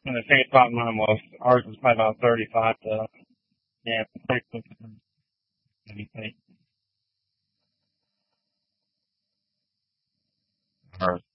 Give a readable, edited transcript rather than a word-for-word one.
And the same spot mine was. Ours was probably about 35 to, yeah, 36 to anything. Ours.